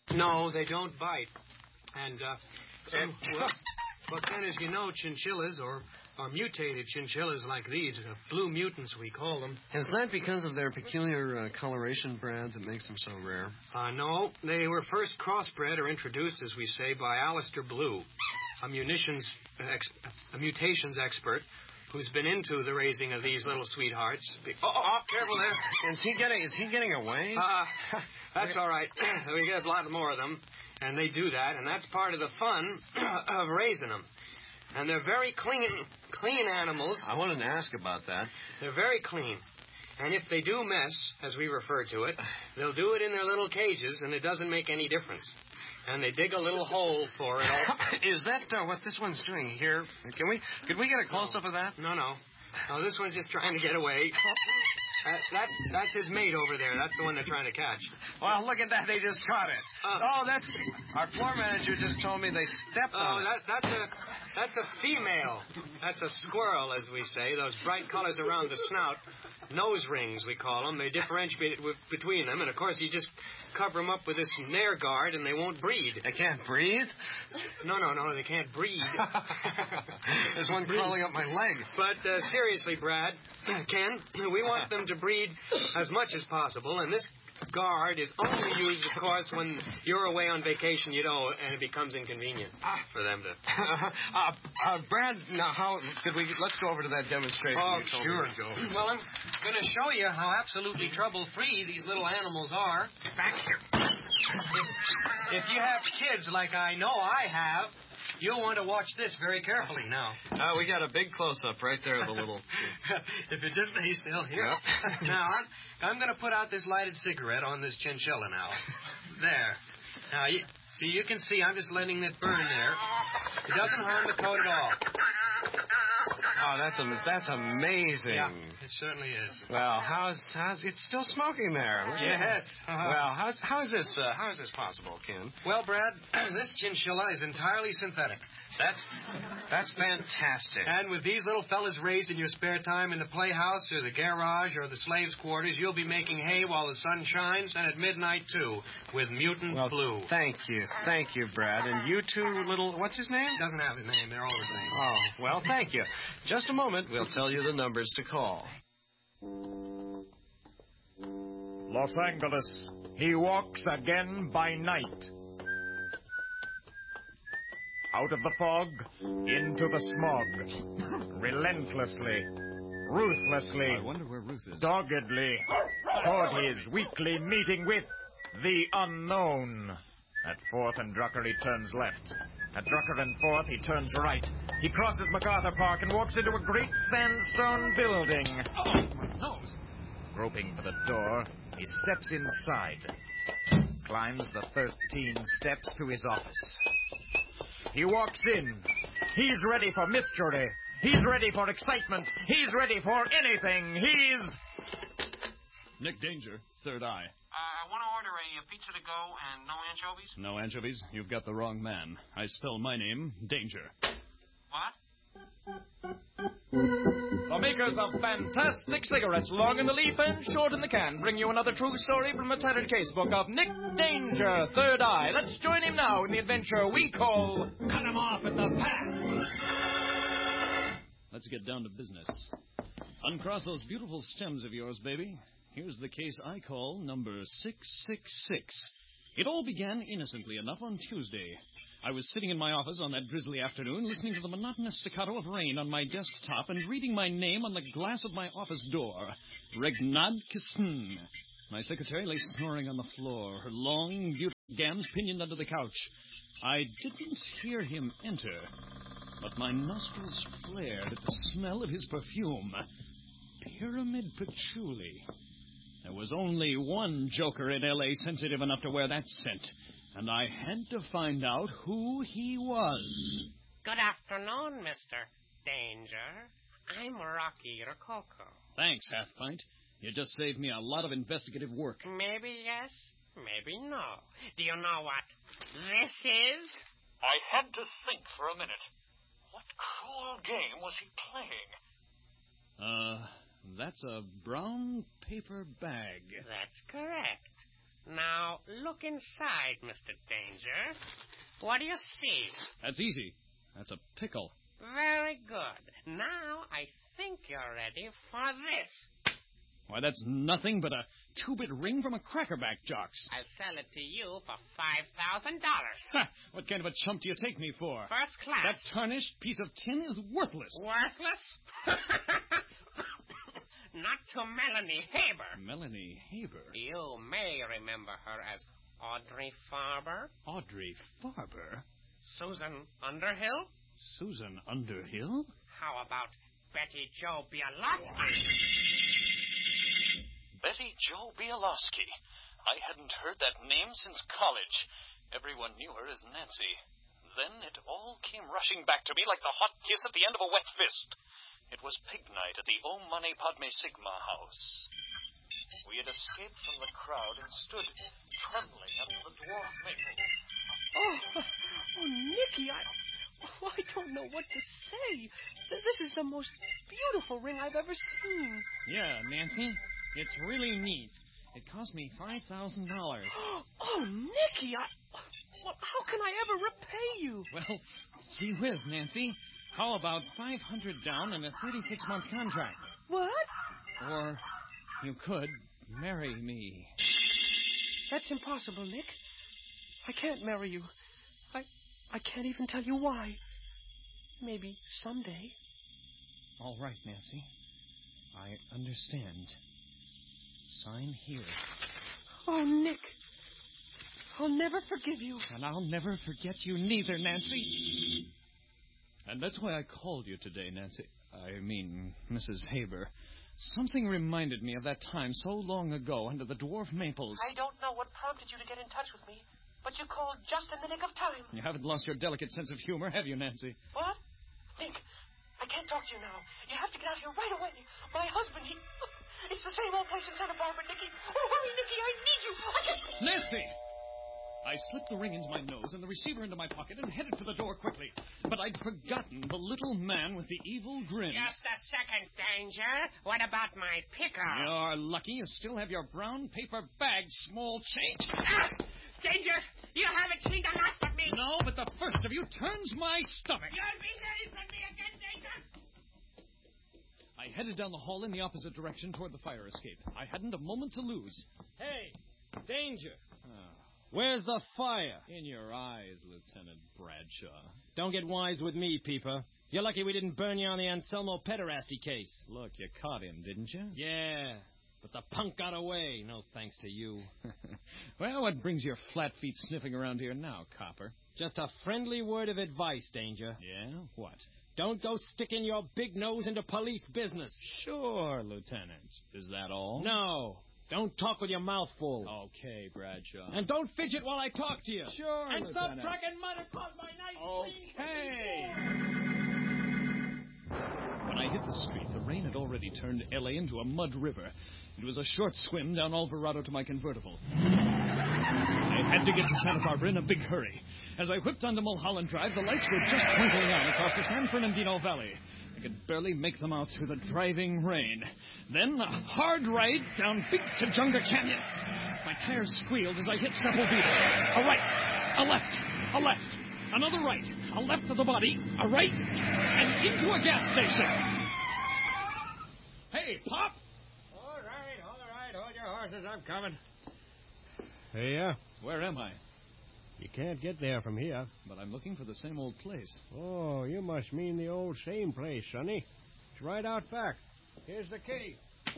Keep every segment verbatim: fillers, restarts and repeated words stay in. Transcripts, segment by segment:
No, they don't bite. And, uh, and well, but then, as you know, chinchillas, or, or mutated chinchillas like these, uh, blue mutants we call them. Is that because of their peculiar uh, coloration, Brad, that makes them so rare? Uh, no, they were first crossbred or introduced, as we say, by Alistair Blue, a munitions, ex, a mutations expert who's been into the raising of these little sweethearts. Oh, oh, oh careful there. Is he getting, is he getting away? Uh, that's all right. We get a lot more of them, and they do that, and that's part of the fun of raising them. And they're very clean, clean animals. I wanted to ask about that. They're very clean. And if they do mess, as we refer to it, they'll do it in their little cages, and it doesn't make any difference. And they dig a little hole for it. Is that uh, what this one's doing here? Can we Could we get a close-up of that? No, no. No, this one's just trying to get away. Uh, that, that's his mate over there. That's the one they're trying to catch. Well, look at that. They just caught it. Uh, oh, that's... Our floor manager just told me they stepped oh, on it. Oh, that, that's a that's a female. That's a squirrel, as we say. Those bright colors around the snout. Nose rings, we call them. They differentiate w- between them. And, of course, you just cover them up with this Nair guard, and they won't breed. They can't breathe? No, no, no. They can't breed. There's one crawling up my leg. But, uh, seriously, Brad, Ken, we want them to breed as much as possible, and this guard is only used, of course, when you're away on vacation, you know, and it becomes inconvenient for them to... uh, uh, Brad, now, how... Could we... Let's go over to that demonstration. Oh, you told sure, me. Joe. Well, I'm going to show you how absolutely trouble-free these little animals are. Back here. If, if you have kids like I know I have, you'll want to watch this very carefully now. Uh, we got a big close-up right there of the little... If it just stays still here. Yep. Now, I'm, I'm going to put out this lighted cigarette on this chinchilla now. There. Now, you, see, you can see I'm just letting it burn there. It doesn't harm the coat at all. Oh, that's a, that's amazing. Yeah, it certainly is. Well, how's how's it's still smoking there? Look at Yes. that. Uh-huh. Well, how's how is this uh, how is this possible, Ken? Well, Brad, this chinchilla is entirely synthetic. That's that's fantastic. And with these little fellas raised in your spare time in the playhouse or the garage or the slaves' quarters, you'll be making hay while the sun shines, and at midnight, too, with mutant well, flu. Thank you. Thank you, Brad. And you two little... What's his name? Doesn't have a name. They're all the same. Oh, well, thank you. Just a moment. We'll tell you the numbers to call. Los Angeles. He walks again by night. Out of the fog, into the smog. Relentlessly, ruthlessly, I wonder where Ruth is. doggedly, toward his weekly meeting with the unknown. At Fourth and Drucker, he turns left. At Drucker and Fourth, he turns right. He crosses MacArthur Park and walks into a great sandstone building. Oh, my nose. Groping for the door, he steps inside. Climbs the thirteen steps to his office. He walks in. He's ready for mystery. He's ready for excitement. He's ready for anything. He's... Nick Danger, Third Eye. Uh, I want to order a, a pizza to go and no anchovies. No anchovies? You've got the wrong man. I spell my name, Danger. What? The makers of fantastic cigarettes, long in the leaf and short in the can, bring you another true story from the tattered casebook of Nick Danger, Third Eye. Let's join him now in the adventure we call Cut 'em Off at the Pass. Let's get down to business. Uncross those beautiful stems of yours, baby. Here's the case I call number six six six. It all began innocently enough on Tuesday. I was sitting in my office on that drizzly afternoon, listening to the monotonous staccato of rain on my desktop and reading my name on the glass of my office door. Regnad Kissin. My secretary lay snoring on the floor, her long, beautiful gams pinioned under the couch. I didn't hear him enter, but my nostrils flared at the smell of his perfume. Pyramid patchouli. There was only one joker in L A sensitive enough to wear that scent, and I had to find out who he was. Good afternoon, Mister Danger. I'm Rocky Rococo. Thanks, Half Pint. You just saved me a lot of investigative work. Maybe yes, maybe no. Do you know what this is? I had to think for a minute. What cruel game was he playing? Uh, that's a brown paper bag. That's correct. Now, look inside, Mister Danger. What do you see? That's easy. That's a pickle. Very good. Now, I think you're ready for this. Why, that's nothing but a two-bit ring from a crackerback, Jocks. I'll sell it to you for five thousand dollars. Ha! What kind of a chump do you take me for? First class. That tarnished piece of tin is worthless. Worthless? Not to Melanie Haber. Melanie Haber? You may remember her as Audrey Farber. Audrey Farber? Susan Underhill. Susan Underhill? How about Betty Jo Bielowski? Betty Jo Bielowski. I hadn't heard that name since college. Everyone knew her as Nancy. Then it all came rushing back to me like the hot kiss at the end of a wet fist. It was pig night at the Om Mane Padme Sigma house. We had escaped from the crowd and stood trembling under the dwarf maples. Oh, oh, Nicky, I, oh, I don't know what to say. This is the most beautiful ring I've ever seen. Yeah, Nancy, it's really neat. It cost me five thousand dollars. Oh, Nicky, I... Well, how can I ever repay you? Well, gee whiz, Nancy. How about five hundred down and a thirty-six month contract? What? Or you could marry me. That's impossible, Nick. I can't marry you. I I can't even tell you why. Maybe someday. All right, Nancy. I understand. Sign here. Oh, Nick. I'll never forgive you. And I'll never forget you neither, Nancy. And that's why I called you today, Nancy. I mean, Missus Haber. Something reminded me of that time so long ago under the dwarf maples. I don't know what prompted you to get in touch with me, but you called just in the nick of time. You haven't lost your delicate sense of humor, have you, Nancy? What? Nick, I can't talk to you now. You have to get out here right away. My husband, he... It's the same old place in Santa Barbara, Nicky. Oh, hurry, Nicky, I need you. I can't... Nancy! I slipped the ring into my nose and the receiver into my pocket and headed for the door quickly. But I'd forgotten the little man with the evil grin. Just a second, Danger. What about my pickle? You're lucky you still have your brown paper bag, small change. Ah! Danger, you haven't seen the last of me. No, but the first of you turns my stomach. You'll be ready for me again, Danger. I headed down the hall in the opposite direction toward the fire escape. I hadn't a moment to lose. Hey, Danger. Oh. Where's the fire? In your eyes, Lieutenant Bradshaw. Don't get wise with me, Peeper. You're lucky we didn't burn you on the Anselmo pederasty case. Look, you caught him, didn't you? Yeah, but the punk got away. No thanks to you. Well, what brings your flat feet sniffing around here now, copper? Just a friendly word of advice, Danger. Yeah? What? Don't go sticking your big nose into police business. Sure, Lieutenant. Is that all? No. Don't talk with your mouth full. Okay, Bradshaw. And don't fidget while I talk to you. Sure, And Lieutenant. stop tracking mud across my nice Okay. When I hit the street, the rain had already turned L A into a mud river. It was a short swim down Alvarado to my convertible. I had to get to Santa Barbara in a big hurry. As I whipped onto Mulholland Drive, the lights were just twinkling on across the San Fernandino Valley. I could barely make them out through the driving rain. Then a hard ride down Big Tujunga Canyon. My tires squealed as I hit several beaters. A right, a left, a left, another right, a left of the body, a right, and into a gas station. Hey, Pop! All right, all right. Hold your horses. I'm coming. Hey, yeah. Where am I? You can't get there from here. But I'm looking for the same old place. Oh, you must mean the old same place, Sonny. It's right out back. Here's the key.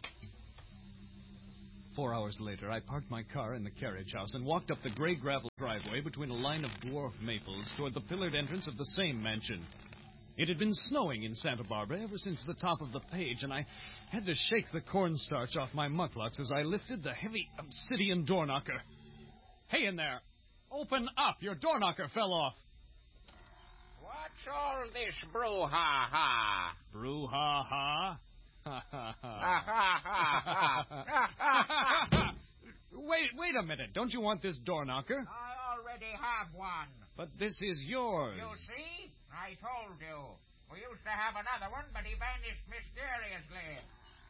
Four hours later, I parked my car in the carriage house and walked up the gray gravel driveway between a line of dwarf maples toward the pillared entrance of the same mansion. It had been snowing in Santa Barbara ever since the top of the page, and I had to shake the cornstarch off my mucklucks as I lifted the heavy obsidian door knocker. Hey in there! Open up! Your door knocker fell off. What's all this brouhaha? Brouhaha? Ha ha Ha ha ha ha. Wait, wait a minute. Don't you want this door knocker? I already have one. But this is yours. You see? I told you. We used to have another one, but he vanished mysteriously.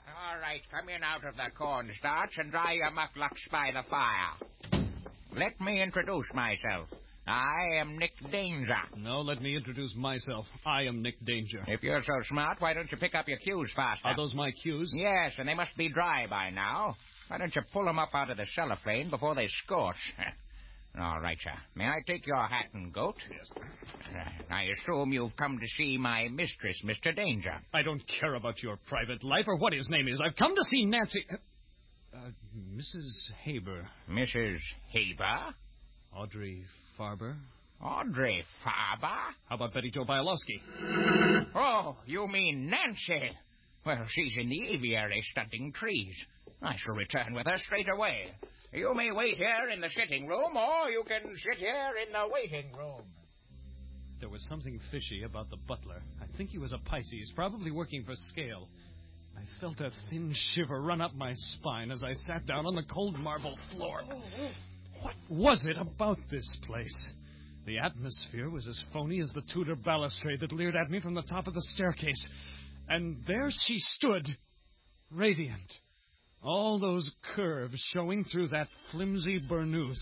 All right, come in out of the cornstarch and dry your muclucs by the fire. Let me introduce myself. I am Nick Danger. No, let me introduce myself. I am Nick Danger. If you're so smart, why don't you pick up your cues faster? Are those my cues? Yes, and they must be dry by now. Why don't you pull them up out of the cellophane before they scorch? All right, sir. May I take your hat and coat? Yes. Uh, I assume you've come to see my mistress, Mister Danger. I don't care about your private life or what his name is. I've come to see Nancy... Uh, Missus Haber. Missus Haber? Audrey Farber. Audrey Farber? How about Betty Jo Bialowski? Oh, you mean Nancy. Well, she's in the aviary stunting trees. I shall return with her straight away. You may wait here in the sitting room, or you can sit here in the waiting room. There was something fishy about the butler. I think he was a Pisces, probably working for Scale. I felt a thin shiver run up my spine as I sat down on the cold marble floor. What was it about this place? The atmosphere was as phony as the Tudor balustrade that leered at me from the top of the staircase. And there she stood, radiant. All those curves showing through that flimsy burnous.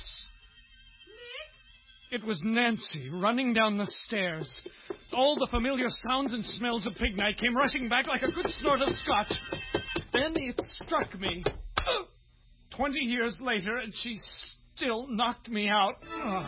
Nick? It was Nancy running down the stairs. All the familiar sounds and smells of pig night came rushing back like a good snort of scotch. Then it struck me. Twenty years later, and she still knocked me out. Oh,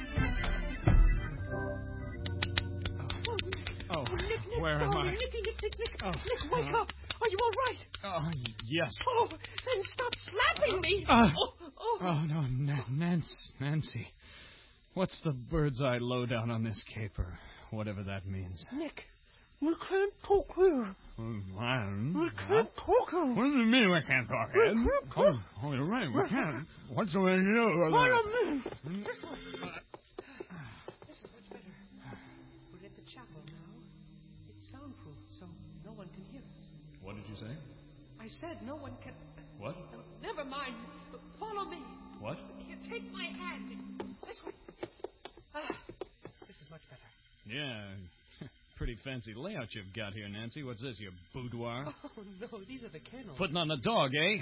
oh. Nick, Nick, where am oh, I? Nick, Nick, Nick, Nick, Oh. Nick, wake Uh. up. Are you all right? Oh, yes. Oh, then stop slapping me. Uh, oh, oh. oh, no, Na- Nancy, Nancy. What's the bird's eye lowdown on this caper? Whatever that means. Nick, we can't talk here. Um, We can't talk here. What do you mean we can't talk, We Ed? can't talk. Oh, oh, you're right, we can't. What's the way to do? Follow me. This way. This is much better. We're at the chapel now. It's soundproof, so no one can hear us. What did you say? I said no one can... What? Uh, never mind. Follow me. What? Here, take my hand. This way. Ah, this is much better. Yeah, pretty fancy layout you've got here, Nancy. What's this, your boudoir? Oh, no, these are the kennels. Putting on the dog, eh?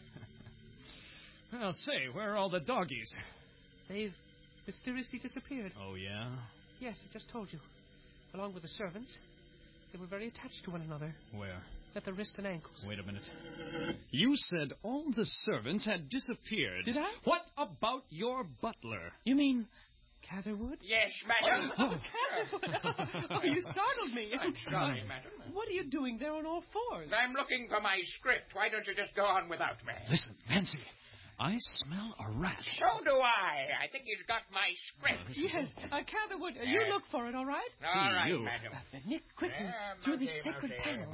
Well, say, where are all the doggies? They've mysteriously disappeared. Oh, yeah? Yes, I just told you. Along with the servants. They were very attached to one another. Where? At the wrist and ankles. Wait a minute. You said all the servants had disappeared. Did I? What about your butler? You mean Catherwood? Yes, madam. Oh, Catherwood! Oh, you startled me. I'm sorry, madam. What are you doing there on all fours? I'm looking for my script. Why don't you just go on without me? Listen, Nancy. I smell a rat. So do I. I think he's got my script. Yes, uh, Catherwood, uh, you Yes. look for it, all right? All right, you. madam. Uh, Nick, quickly, Yeah, through this okay, sacred okay. panel.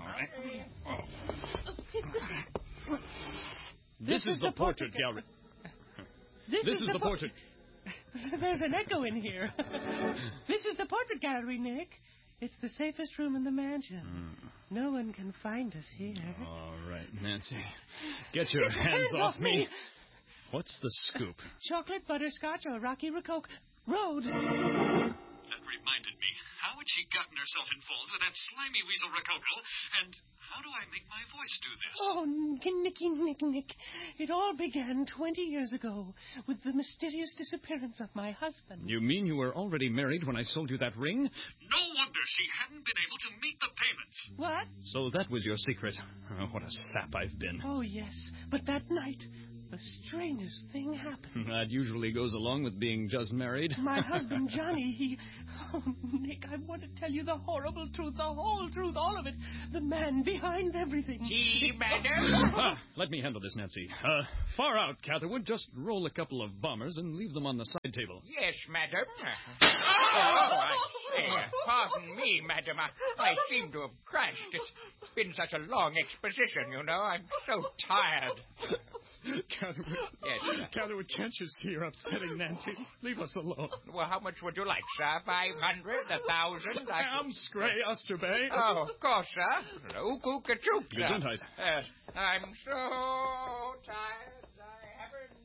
This, is, the portrait gallery. This, This is the portrait. There's an echo in here. This is the portrait gallery, Nick. It's the safest room in the mansion. Hmm. No one can find us here. All right, Nancy. Get your Get your hands hands off off me. me. What's the scoop? Chocolate, butterscotch, or Rocky Rococo Road. That reminded me. How had she gotten herself involved with that slimy weasel Rococo? And how do I make my voice do this? Oh, Nicky, Nicky, Nick, Nick. It all began twenty years ago with the mysterious disappearance of my husband. You mean you were already married when I sold you that ring? No wonder she hadn't been able to meet the payments. What? So that was your secret. Oh, what a sap I've been. Oh, yes. But that night, the strangest thing happened. That usually goes along with being just married. My husband, Johnny, he... Oh, Nick, I want to tell you the horrible truth, the whole truth, all of it. The man behind everything. Gee, madam. Ah, let me handle this, Nancy. Uh, far out, Catherwood. Just roll a couple of bombers and leave them on the side table. Yes, madam. Oh, I say. Pardon me, madam. I, I seem to have crashed. It's been such a long exposition, you know. I'm so tired. Catherwood. Yes, sir. Catherwood, can't you see you're upsetting Nancy? Leave us alone. Well, how much would you like, sir? Five hundred? A thousand? I... Am Scray, Osterbay. Oh, of course, sir. Ooh-coo-ca-chook, sir. Gesundheit. Yes. I'm so tired. I haven't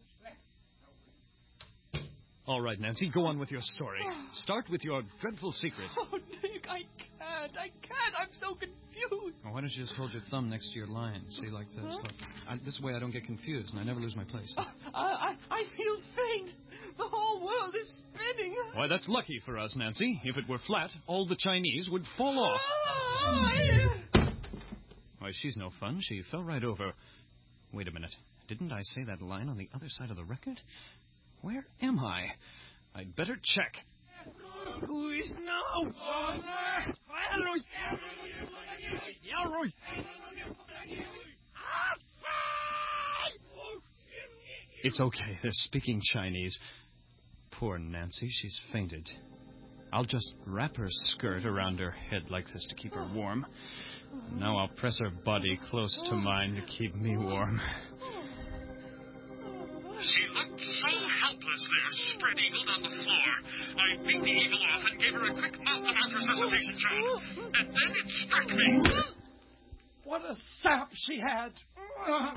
slept. All right, Nancy, go on with your story. Start with your dreadful secret. Oh, Nick, I can't. I can't. I'm so confused. Well, why don't you just hold your thumb next to your line? See, like this. Huh? Look, I, this way I don't get confused and I never lose my place. Uh, I, I feel faint. The whole world is spinning. Why, that's lucky for us, Nancy. If it were flat, all the Chinese would fall off. Oh, I... Why, she's no fun. She fell right over. Wait a minute. Didn't I say that line on the other side of the record? Where am I? I'd better check. Luis, no! It's okay. They're speaking Chinese. Poor Nancy. She's fainted. I'll just wrap her skirt around her head like this to keep her warm. Now I'll press her body close to mine to keep me warm. She looked so helpless there, spread-eagled on the floor. I beat the eagle off and gave her a quick mouth-to-mouth resuscitation shot. And then it struck me. What a sap she had. Ah,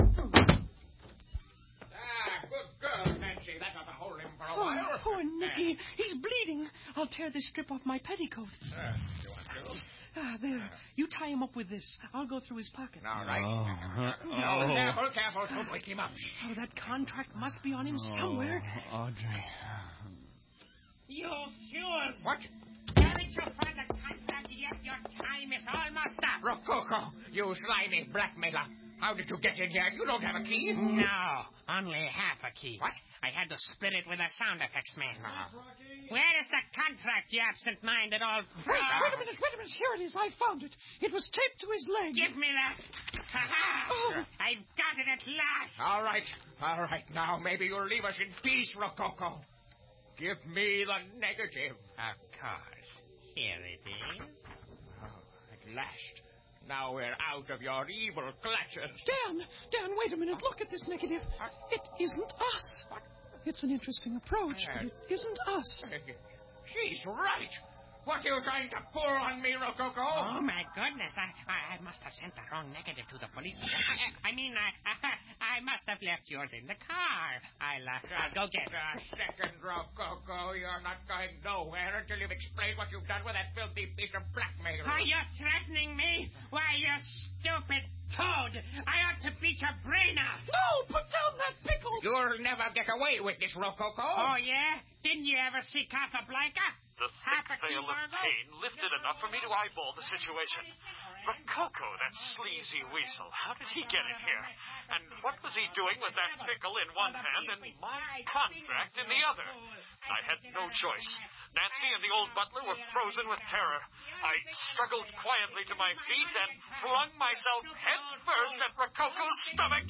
good girl, Nancy. That ought to hold him for a Oh, while. poor Nicky. He's bleeding. I'll tear this strip off my petticoat. Uh, you want to? Ah, there. You tie him up with this. I'll go through his pockets. All right. Oh, uh, No, oh. careful, careful. Don't wake him up. Oh, that contract must be on him somewhere. Oh, Audrey. You fools! What? Haven't you found the contract yet? Your time is almost up. Rococo, you slimy blackmailer. How did you get in here? You don't have a key. No, only half a key. What? I had to split it with a sound effects man. Where is the contract, you absent-minded old... Wait, wait a minute, wait a minute. Here it is. I found it. It was taped to his leg. Give me that. Ha-ha! Oh. I've got it at last. All right, all right. Now maybe you'll leave us in peace, Rococo. Give me the negative. Of course. Here it is. Oh, at last. Now we're out of your evil clutches. Dan, Dan, wait a minute. Look at this negative. It isn't us. It's an interesting approach, but it isn't us. She's right. What are you trying to pour on me, Rococo? Oh, my goodness. I, I, I must have sent the wrong negative to the police. I, I mean, I, I must have left yours in the car. I'll, uh, I'll go get it. A second, Rococo. You're not going nowhere until you've explained what you've done with that filthy piece of blackmail. Are you threatening me? Why, you stupid toad. I ought to beat your brain out. No, put down that pickle. You'll never get away with this, Rococo. Oh, yeah? Didn't you ever see Casablanca? The thick veil of pain lifted enough for me to eyeball the situation. Rococo, that sleazy weasel. How did he get in here? And what was he doing with that pickle in one hand and my contract in the other? I had no choice. Nancy and the old butler were frozen with terror. I struggled quietly to my feet and flung myself head first at Rococo's stomach.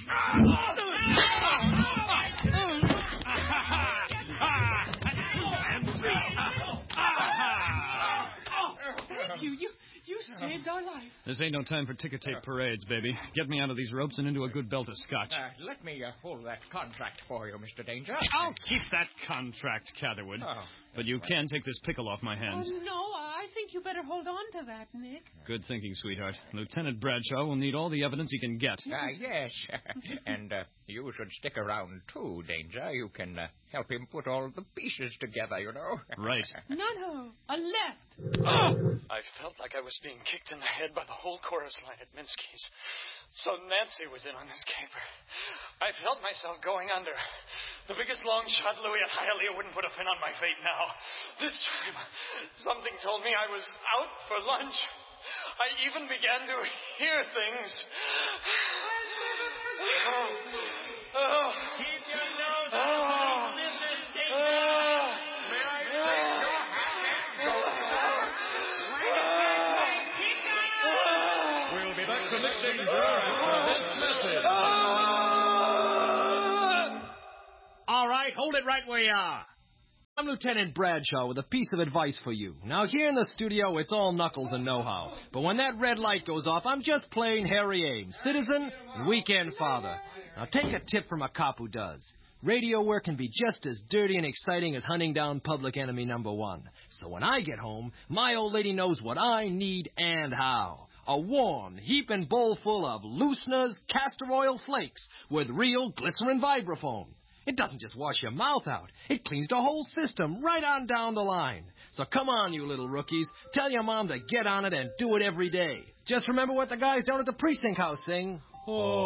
Thank you. You, you saved our life. This ain't no time for ticker tape parades, baby. Get me out of these ropes and into a good belt of scotch. Uh, let me uh, hold that contract for you, Mister Danger. I'll keep that contract, Catherwood. Oh. But you can take this pickle off my hands. Oh, no, I think you better hold on to that, Nick. Good thinking, sweetheart. Lieutenant Bradshaw will need all the evidence he can get. Ah, yes. and uh, you should stick around, too, Danger. You can uh, help him put all the pieces together, you know. Right. No, no, a left. Oh! I felt like I was being kicked in the head by the whole chorus line at Minsky's. So Nancy was in on this caper. I felt myself going under. The biggest long shot Louis at Hialeah wouldn't put a fin on my fate now. This time, something told me I was out for lunch. I even began to hear things. Oh. Oh. Keep your nose Oh. out of business, Danger. Oh. May I take your We'll be back to Nick Danger after this message. All right, hold it right where you are. I'm Lieutenant Bradshaw with a piece of advice for you. Now, here in the studio, it's all knuckles and know-how. But when that red light goes off, I'm just plain Harry Ames, citizen and weekend father. Now, take a tip from a cop who does. Radio work can be just as dirty and exciting as hunting down public enemy number one. So when I get home, my old lady knows what I need and how. A warm, heaping bowl full of looseners castor oil flakes with real glycerin vibraphone. It doesn't just wash your mouth out. It cleans the whole system right on down the line. So come on, you little rookies. Tell your mom to get on it and do it every day. Just remember what the guys down at the precinct house sing. Oh.